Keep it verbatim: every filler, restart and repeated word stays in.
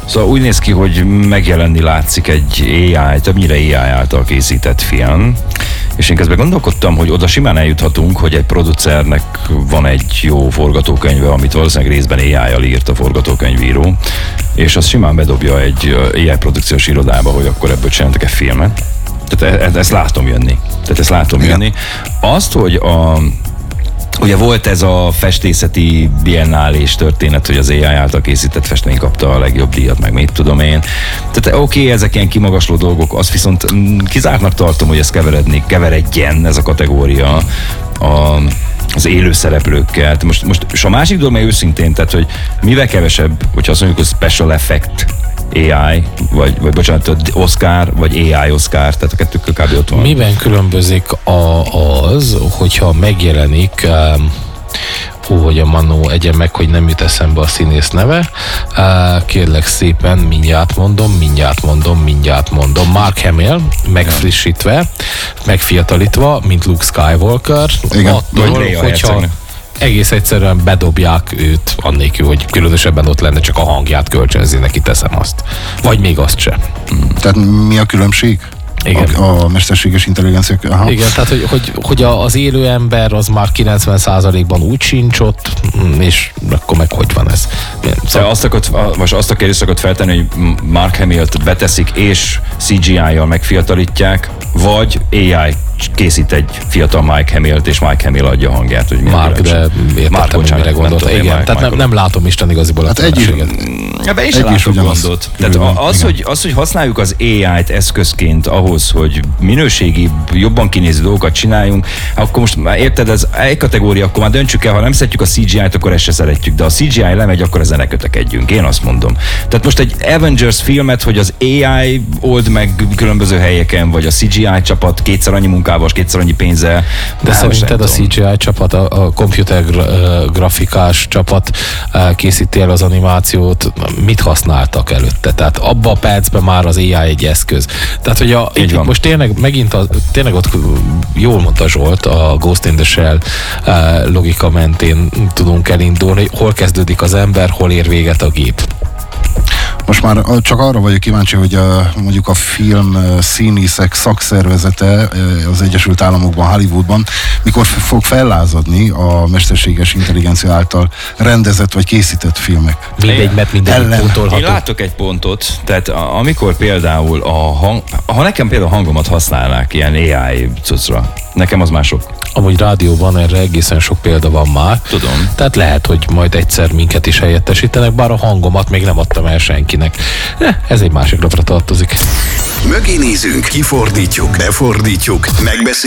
Szóval úgy néz ki, hogy megjelenni látszik egy á i, többnyire á i által készített film, és én közben gondolkodtam, hogy oda simán eljuthatunk, hogy egy producernek van egy jó forgatókönyve, amit valószínűleg részben á i-jal írt a forgatókönyvíró, és azt simán bedobja egy á i produkciós irodába, hogy akkor ebből csináltak egy filmet. Tehát e- e- ezt látom jönni. Tehát ezt látom Igen. jönni. Azt, hogy a ugye volt ez a festészeti biennálés történet, hogy az á i által készített festmény kapta a legjobb díjat, meg mit tudom én. Tehát oké, okay, ezek ilyen kimagasló dolgok, azt viszont mm, kizártnak tartom, hogy ez keveredni, keveredjen ez a kategória a, az élő szereplőkkel. Most, most, és a másik dolog, mert őszintén, tehát, hogy mivel kevesebb, hogyha azt mondjuk, hogy special effect á i, vagy, vagy bocsánat, Oscar, vagy á i Oscar, tehát a kettő kb. Ott van. Miben különbözik a, az, hogyha megjelenik, um, hú, hogy a Manó egyen meg, hogy nem jut eszembe a színész neve, uh, kérlek szépen, mindjárt mondom, mindjárt mondom, mindjárt mondom, Mark Hamill, megfrissítve, megfiatalítva, mint Luke Skywalker, Igen. attól, hogyha egész egyszerűen bedobják őt, annélkül, hogy különösebben ott lenne, csak a hangját kölcsönzi, neki teszem azt. Vagy még azt sem. Tehát mi a különbség? Igen. A, a mesterséges intelligencia. Aha. Igen, tehát hogy, hogy, hogy az élő ember az már kilencven százalékban úgy sincs ott, és akkor meg hogy van ez? Szóval azt akart, most azt a kérdést akart feltenni, hogy Mark Hamillt beteszik és cé gé í-jal megfiatalítják, vagy á i készít egy fiatal Mike Hamillt, és Mike Hamill adja a hangját, hogy Mark, de értettem, hogy mire gondolt. Igen, Mark, tehát nem, nem látom Isten igaziból hát a különbséget. Ebben én sem látok gondot. Tehát az hogy, az, hogy használjuk az á i-t eszközként ahhoz, hogy minőségi, jobban kinéző dolgokat csináljunk, akkor most már érted, ez egy kategória, akkor már döntsük el, ha nem szeretjük a cé gé í-t, akkor ezt se szeretjük, de a cé gé í lemegy, akkor ezen ne kötekedjünk. Én azt mondom. Tehát most egy Avengers filmet, hogy az á i old meg különböző helyeken, vagy a cé gé í csapat kétszer annyi munkával, kétszer annyi pénzzel. De szerinted a cé gé í csapat, a, a komputer grafikás csapat készíti el az animációt, mit használtak előtte? Tehát abban a percben már az á i egy eszköz. Tehát, hogy a, így, most tényleg megint a, tényleg ott jól mondta Zsolt, a Ghost in the Shell logika mentén tudunk elindulni, hol kezdődik az ember, hol ér véget a gép. Most már csak arra vagyok kíváncsi, hogy a, mondjuk a film színészek szakszervezete az Egyesült Államokban, Hollywoodban mikor fog fellázadni a mesterséges intelligencia által rendezett vagy készített filmek. Mindegy, mert mindegy pontolható. Én látok egy pontot, tehát amikor például a hang, ha nekem például a hangomat használnák ilyen á i cuccra, nekem az mások. Amúgy rádióban erre egészen sok példa van már. Tudom. Tehát lehet, hogy majd egyszer minket is helyettesítenek, bár a hangomat még nem adtam el senkinek. De ez egy másik lapra tartozik. Mögé nézünk, kifordítjuk, befordítjuk, megbeszéljük.